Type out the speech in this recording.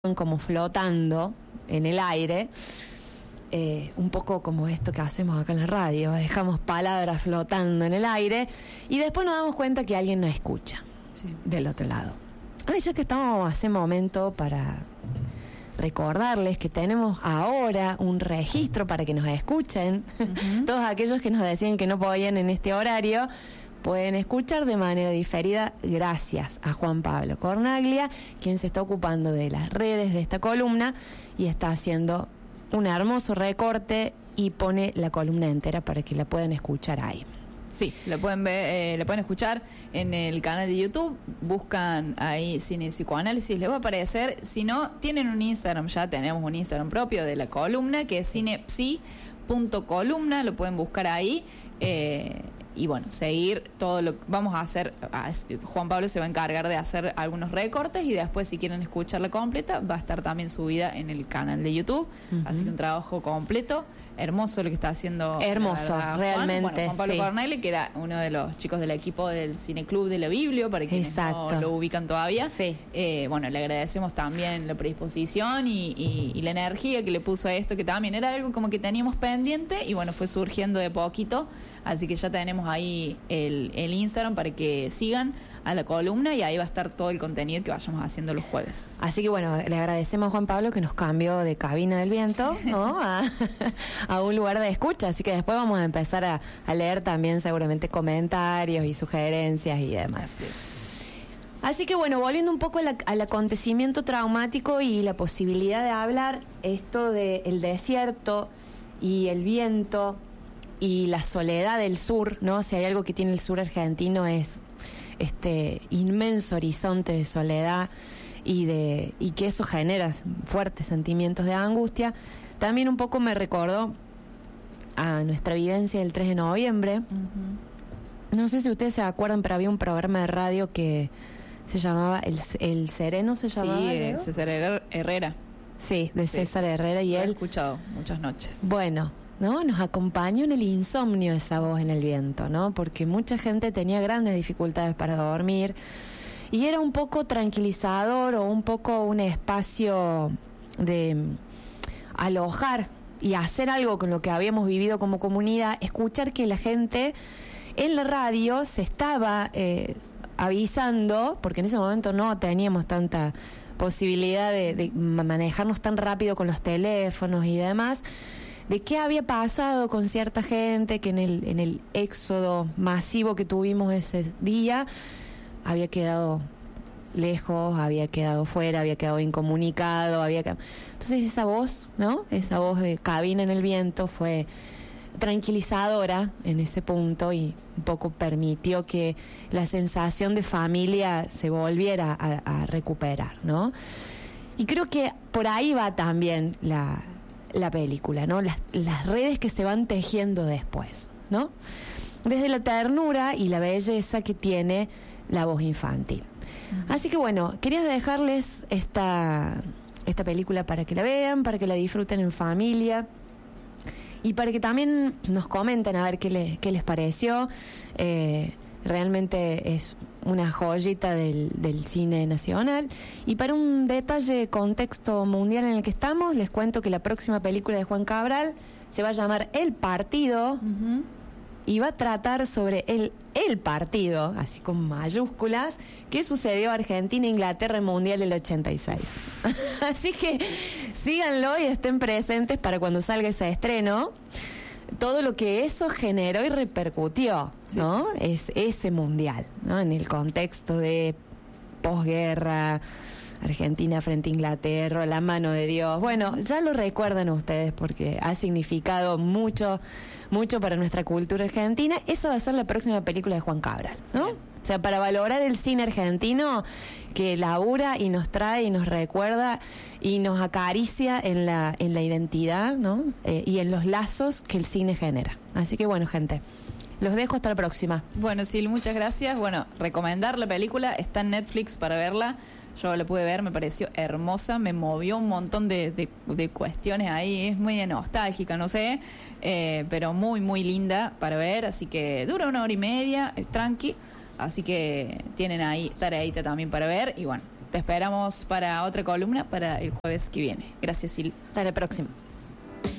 como flotando en el aire, un poco como esto que hacemos acá en la radio, dejamos palabras flotando en el aire y después nos damos cuenta que alguien nos escucha del otro lado. Ya que estamos, hace momento para recordarles que tenemos ahora un registro para que nos escuchen. Todos aquellos que nos decían que no podían en este horario pueden escuchar de manera diferida gracias a Juan Pablo Cornaglia, quien se está ocupando de las redes de esta columna y está haciendo un hermoso recorte y pone la columna entera para que la puedan escuchar ahí. Sí, la pueden ver, la pueden escuchar en el canal de YouTube, buscan ahí Cine y Psicoanálisis, les va a aparecer. Si no, tienen un Instagram, ya tenemos un Instagram propio de la columna, que es cinepsi.columna, lo pueden buscar ahí. Y bueno, seguir todo lo que vamos a hacer. Juan Pablo se va a encargar de hacer algunos recortes y después, si quieren escucharla completa, va a estar también subida en el canal de YouTube. Así que un trabajo completo, hermoso lo que está haciendo. Hermoso, verdad, realmente. Juan, Juan Pablo Cornaglia, que era uno de los chicos del equipo del Cineclub de la Biblio, para quienes no lo ubican todavía. Sí. Bueno, le agradecemos también la predisposición y la energía que le puso a esto, que también era algo como que teníamos pendiente y bueno, fue surgiendo de poquito. Así que ya tenemos ahí el Instagram para que sigan a la columna y ahí va a estar todo el contenido que vayamos haciendo los jueves. Así que bueno, le agradecemos a Juan Pablo que nos cambió de cabina del viento, ¿no? a un lugar de escucha. Así que después vamos a empezar a leer también seguramente comentarios y sugerencias y demás. Así es. Así que bueno, volviendo un poco al acontecimiento traumático y la posibilidad de hablar esto del desierto y el viento y la soledad del sur, ¿no? Si hay algo que tiene el sur argentino es este inmenso horizonte de soledad y que eso genera fuertes sentimientos de angustia. También un poco me recordó a nuestra vivencia del 3 de noviembre. No sé si ustedes se acuerdan, pero había un programa de radio que se llamaba El Sereno, se llamaba. Sí, César Herrera. Sí, de César Herrera y él. Lo he escuchado muchas noches. Bueno, ¿no? Nos acompañó en el insomnio esa voz en el viento, ¿no? Porque mucha gente tenía grandes dificultades para dormir y era un poco tranquilizador o un poco un espacio de alojar y hacer algo con lo que habíamos vivido como comunidad, escuchar que la gente en la radio se estaba avisando, porque en ese momento no teníamos tanta posibilidad de manejarnos tan rápido con los teléfonos y demás, de qué había pasado con cierta gente que en el éxodo masivo que tuvimos ese día había quedado lejos, había quedado fuera, había quedado incomunicado, entonces esa voz, ¿no? Esa voz de cabina en el viento fue tranquilizadora en ese punto y un poco permitió que la sensación de familia se volviera a recuperar, ¿no? Y creo que por ahí va también la película, ¿no? Las redes que se van tejiendo después, ¿no? Desde la ternura y la belleza que tiene la voz infantil. Así que bueno, quería dejarles esta película para que la vean, para que la disfruten en familia y para que también nos comenten a ver qué les pareció. Realmente es una joyita del cine nacional. Y para un detalle, contexto mundial en el que estamos, les cuento que la próxima película de Juan Cabral se va a llamar El Partido y va a tratar sobre el partido, así con mayúsculas, que sucedió a Argentina e Inglaterra en Mundial del 86. Así que síganlo y estén presentes para cuando salga ese estreno. Todo lo que eso generó y repercutió, ¿no? Sí. Es ese mundial, ¿no? En el contexto de posguerra, Argentina frente a Inglaterra, la mano de Dios. Bueno, ya lo recuerdan ustedes porque ha significado mucho para nuestra cultura argentina. Esa va a ser la próxima película de Juan Cabral, ¿no? Bien. O sea, para valorar el cine argentino que labura y nos trae y nos recuerda y nos acaricia en la identidad, ¿no? Y en los lazos que el cine genera. Así que bueno, gente, los dejo hasta la próxima. Bueno, Sil, muchas gracias. Bueno, recomendar la película, está en Netflix para verla. Yo la pude ver, me pareció hermosa, me movió un montón de cuestiones ahí, es muy nostálgica, no sé, pero muy, muy linda para ver, así que dura 1 hora y media, es tranqui. Así que tienen ahí tareita también para ver y bueno, te esperamos para otra columna para el jueves que viene. Gracias, Sil. Hasta la próxima.